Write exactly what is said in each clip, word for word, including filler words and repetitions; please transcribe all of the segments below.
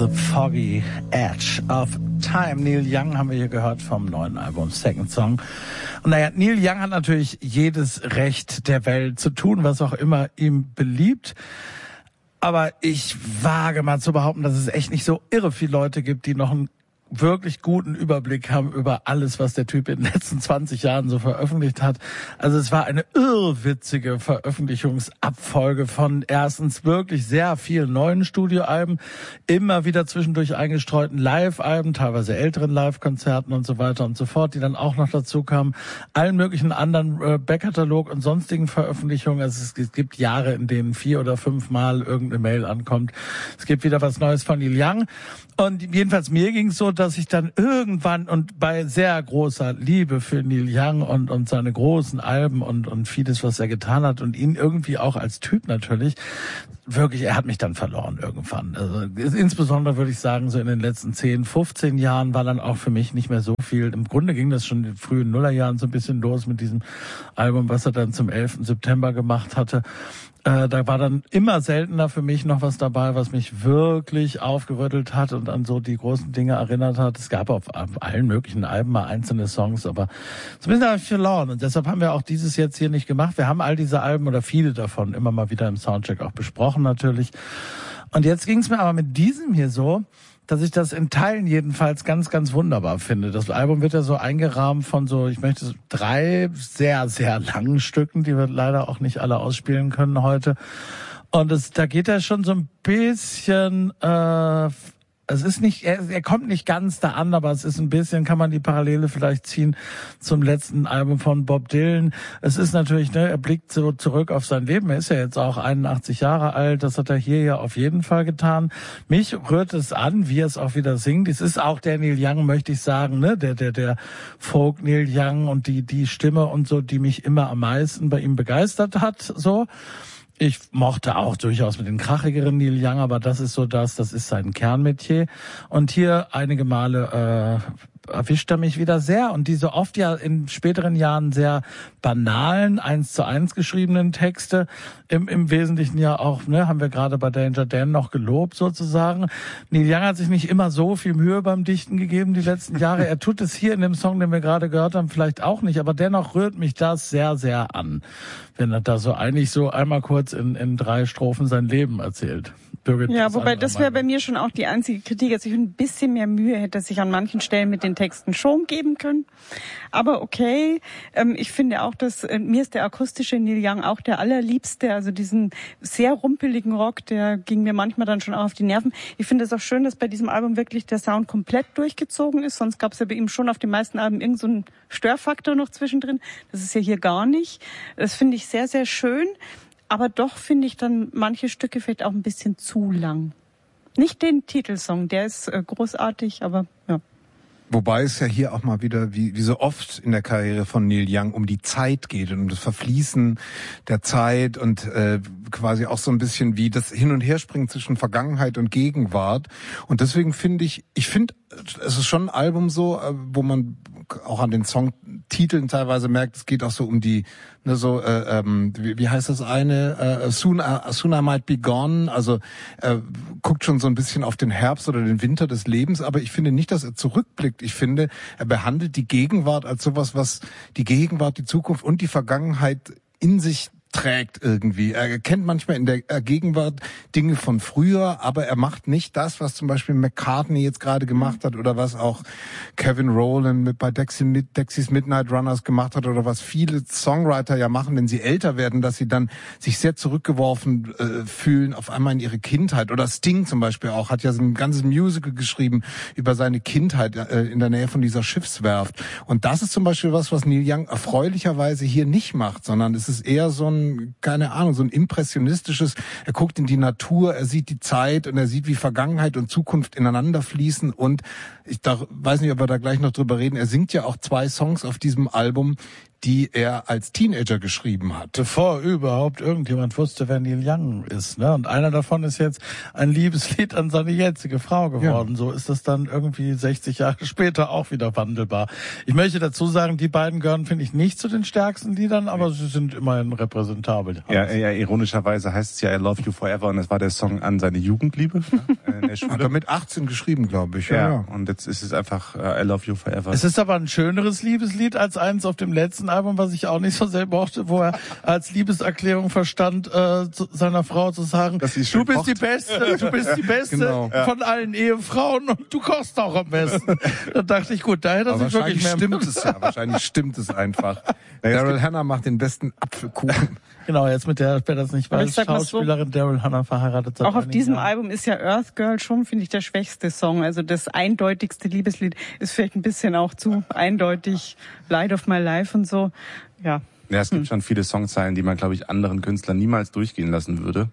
The Foggy Edge of Time. Neil Young haben wir hier gehört vom neuen Album Second Song. Und naja, Neil Young hat natürlich jedes Recht der Welt zu tun, was auch immer ihm beliebt. Aber ich wage mal zu behaupten, dass es echt nicht so irre viele Leute gibt, die noch einen wirklich guten Überblick haben über alles, was der Typ in den letzten zwanzig Jahren so veröffentlicht hat. Also es war eine irrwitzige Veröffentlichungsabfolge von erstens wirklich sehr vielen neuen Studioalben, immer wieder zwischendurch eingestreuten Live-Alben, teilweise älteren Live-Konzerten und so weiter und so fort, die dann auch noch dazu kamen, allen möglichen anderen äh, Backkatalog und sonstigen Veröffentlichungen. Also es, es gibt Jahre, in denen vier oder fünf Mal irgendeine Mail ankommt. Es gibt wieder was Neues von Neil Young. Und jedenfalls mir ging es so, dass ich dann irgendwann und bei sehr großer Liebe für Neil Young und und seine großen Alben und und vieles, was er getan hat und ihn irgendwie auch als Typ natürlich, wirklich, er hat mich dann verloren irgendwann. Also insbesondere würde ich sagen, so in den letzten zehn, fünfzehn Jahren war dann auch für mich nicht mehr so viel. Im Grunde ging das schon in den frühen Nullerjahren so ein bisschen los mit diesem Album, was er dann zum elften September gemacht hatte. Äh, da war dann immer seltener für mich noch was dabei, was mich wirklich aufgerüttelt hat und an so die großen Dinge erinnert hat. Es gab auf, auf allen möglichen Alben mal einzelne Songs, aber so ein bisschen habe ich verloren. Und deshalb haben wir auch dieses jetzt hier nicht gemacht. Wir haben all diese Alben oder viele davon immer mal wieder im Soundcheck auch besprochen natürlich. Und jetzt ging es mir aber mit diesem hier so, dass ich das in Teilen jedenfalls ganz, ganz wunderbar finde. Das Album wird ja so eingerahmt von so, ich möchte drei sehr, sehr langen Stücken, die wir leider auch nicht alle ausspielen können heute. Und es, da geht er schon so ein bisschen, äh, es ist nicht, er, er kommt nicht ganz da an, aber es ist ein bisschen, kann man die Parallele vielleicht ziehen zum letzten Album von Bob Dylan. Es ist natürlich, ne, er blickt so zurück auf sein Leben. Er ist ja jetzt auch einundachtzig Jahre alt. Das hat er hier ja auf jeden Fall getan. Mich rührt es an, wie er es auch wieder singt. Es ist auch der Neil Young, möchte ich sagen, ne, der, der, der Folk Neil Young und die, die Stimme und so, die mich immer am meisten bei ihm begeistert hat, so. Ich mochte auch durchaus mit den krachigeren Neil Young, aber das ist so das, das ist sein Kernmetier. Und hier einige Male äh, erwischt er mich wieder sehr. Und diese oft ja in späteren Jahren sehr banalen, eins zu eins geschriebenen Texte, im, im Wesentlichen ja auch, ne, haben wir gerade bei Danger Dan noch gelobt sozusagen. Neil Young hat sich nicht immer so viel Mühe beim Dichten gegeben die letzten Jahre. Er tut es hier in dem Song, den wir gerade gehört haben, vielleicht auch nicht, aber dennoch rührt mich das sehr, sehr an, wenn er da so eigentlich so einmal kurz in, in drei Strophen sein Leben erzählt. Birgit, ja, wobei das wäre bei mir schon auch die einzige Kritik, dass ich ein bisschen mehr Mühe hätte, sich an manchen Stellen mit den Texten schon geben können. Aber okay, ähm, ich finde auch, dass äh, mir ist der akustische Neil Young auch der allerliebste, also diesen sehr rumpeligen Rock, der ging mir manchmal dann schon auch auf die Nerven. Ich finde es auch schön, dass bei diesem Album wirklich der Sound komplett durchgezogen ist, sonst gab es ja bei ihm schon auf den meisten Alben irgend so einen Störfaktor noch zwischendrin. Das ist ja hier gar nicht. Das finde ich sehr, sehr schön. Aber doch finde ich dann manche Stücke vielleicht auch ein bisschen zu lang. Nicht den Titelsong, der ist äh, großartig, aber ja. Wobei es ja hier auch mal wieder, wie, wie so oft in der Karriere von Neil Young, um die Zeit geht und um das Verfließen der Zeit und äh, quasi auch so ein bisschen wie das Hin- und Herspringen zwischen Vergangenheit und Gegenwart. Und deswegen finde ich, ich finde, es ist schon ein Album so, äh, wo man auch an den Songtiteln teilweise merkt, es geht auch so um die, ne, so, äh, ähm, wie, wie heißt das eine? Äh, soon, uh, soon I Might Be Gone. Also äh, guckt schon so ein bisschen auf den Herbst oder den Winter des Lebens, aber ich finde nicht, dass er zurückblickt. Ich finde, er behandelt die Gegenwart als sowas, was die Gegenwart, die Zukunft und die Vergangenheit in sich trägt irgendwie. Er kennt manchmal in der Gegenwart Dinge von früher, aber er macht nicht das, was zum Beispiel McCartney jetzt gerade gemacht hat oder was auch Kevin Rowland mit bei Dexy, Dexys Midnight Runners gemacht hat oder was viele Songwriter ja machen, wenn sie älter werden, dass sie dann sich sehr zurückgeworfen äh, fühlen auf einmal in ihre Kindheit. Oder Sting zum Beispiel auch, hat ja so ein ganzes Musical geschrieben über seine Kindheit äh, in der Nähe von dieser Schiffswerft. Und das ist zum Beispiel was, was Neil Young erfreulicherweise hier nicht macht, sondern es ist eher so ein keine Ahnung, so ein impressionistisches, er guckt in die Natur, er sieht die Zeit und er sieht, wie Vergangenheit und Zukunft ineinander fließen und ich da, weiß nicht, ob wir da gleich noch drüber reden, er singt ja auch zwei Songs auf diesem Album, die er als Teenager geschrieben hat. Bevor überhaupt irgendjemand wusste, wer Neil Young ist, ne? Und einer davon ist jetzt ein Liebeslied an seine jetzige Frau geworden. Ja. So ist das dann irgendwie sechzig Jahre später auch wieder wandelbar. Ich möchte dazu sagen, die beiden gehören, finde ich, nicht zu den stärksten Liedern, aber sie sind immerhin repräsentabel. Ja, ja, ironischerweise heißt es ja I Love You Forever und das war der Song an seine Jugendliebe. In der Schule. Hat er mit achtzehn geschrieben, glaube ich. Ja, ja, ja, und jetzt ist es einfach uh, I Love You Forever. Es ist aber ein schöneres Liebeslied als eins auf dem letzten Album, was ich auch nicht so sehr mochte, wo er als Liebeserklärung verstand, äh, zu seiner Frau zu sagen, du bist kocht. die Beste, du bist die Beste genau. von ja. allen Ehefrauen und du kochst auch am besten. Da dachte ich, gut, da hätte er sich wirklich mehr... Stimmt es ja, wahrscheinlich stimmt es einfach. Daryl Hannah macht den besten Apfelkuchen. Genau, jetzt mit der, wer das nicht weiß, Schauspielerin so, Daryl Hannah verheiratet. Auch auf diesem Jahren. Album ist ja Earth Girl schon, finde ich, der schwächste Song. Also das eindeutigste Liebeslied ist vielleicht ein bisschen auch zu eindeutig. Light of My Life und so. Ja. Ja, es gibt hm. schon viele Songzeilen, die man, glaube ich, anderen Künstlern niemals durchgehen lassen würde.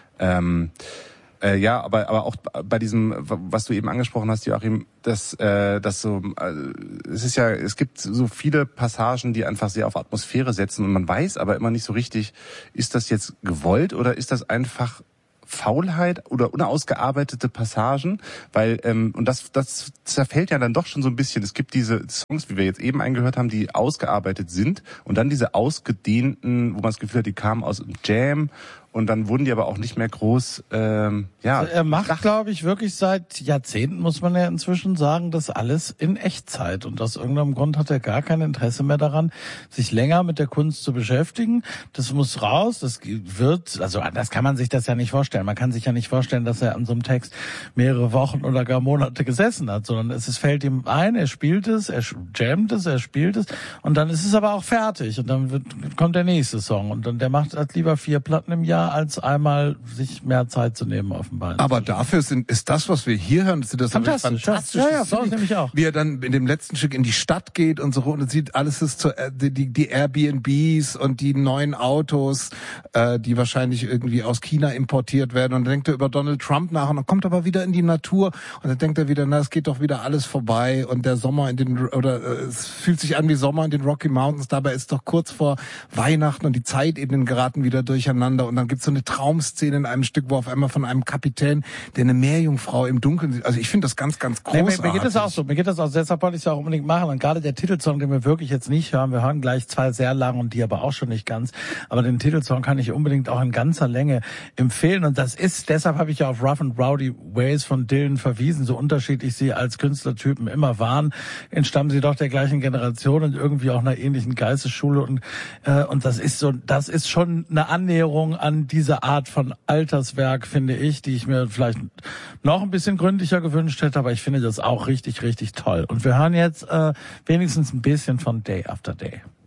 Ähm, Äh, ja, aber aber auch bei diesem, was du eben angesprochen hast, Joachim, dass äh, dass so äh, es ist ja, es gibt so viele Passagen, die einfach sehr auf Atmosphäre setzen und man weiß aber immer nicht so richtig, ist das jetzt gewollt oder ist das einfach Faulheit oder unausgearbeitete Passagen, weil ähm, und das das zerfällt ja dann doch schon so ein bisschen. Es gibt diese Songs, wie wir jetzt eben eingehört haben, die ausgearbeitet sind und dann diese ausgedehnten, wo man das Gefühl hat, die kamen aus dem Jam. Und dann wurden die aber auch nicht mehr groß, ähm, ja. Also er macht, glaube ich, wirklich seit Jahrzehnten, muss man ja inzwischen sagen, das alles in Echtzeit. Und aus irgendeinem Grund hat er gar kein Interesse mehr daran, sich länger mit der Kunst zu beschäftigen. Das muss raus, das wird, also das kann man sich das ja nicht vorstellen. Man kann sich ja nicht vorstellen, dass er an so einem Text mehrere Wochen oder gar Monate gesessen hat, sondern es, es fällt ihm ein, er spielt es, er jammt es, er spielt es und dann ist es aber auch fertig. Und dann wird, kommt der nächste Song. Und dann der macht halt lieber vier Platten im Jahr, als einmal sich mehr Zeit zu nehmen auf dem Bein. Aber dafür sind, ist das, was wir hier hören, ist das fantastisch. fantastisch. Ja, ja, das nämlich auch. Wie er dann in dem letzten Stück in die Stadt geht und so und sieht, alles ist zu, die, die, die Airbnbs und die neuen Autos, äh, die wahrscheinlich irgendwie aus China importiert werden. Und dann denkt er über Donald Trump nach und dann kommt er aber wieder in die Natur und dann denkt er wieder, na, es geht doch wieder alles vorbei und der Sommer in den, oder äh, es fühlt sich an wie Sommer in den Rocky Mountains, dabei ist doch kurz vor Weihnachten und die Zeitebenen geraten wieder durcheinander und dann gibt's so eine Traumszene in einem Stück, wo auf einmal von einem Kapitän, der eine Meerjungfrau im Dunkeln sieht. Also ich finde das ganz, ganz großartig. Nee, mir, mir geht das auch so. Mir geht das auch. Deshalb wollte ich es ja auch unbedingt machen. Und gerade der Titelsong, den wir wirklich jetzt nicht hören, wir hören gleich zwei sehr lang und die aber auch schon nicht ganz. Aber den Titelsong kann ich unbedingt auch in ganzer Länge empfehlen. Und das ist, deshalb habe ich ja auf Rough and Rowdy Ways von Dylan verwiesen. So unterschiedlich sie als Künstlertypen immer waren, entstammen sie doch der gleichen Generation und irgendwie auch einer ähnlichen Geistesschule. Und, äh, und das ist so, das ist schon eine Annäherung an diese Art von Alterswerk, finde ich, die ich mir vielleicht noch ein bisschen gründlicher gewünscht hätte, aber ich finde das auch richtig, richtig toll. Und wir hören jetzt äh, wenigstens ein bisschen von Day After Day.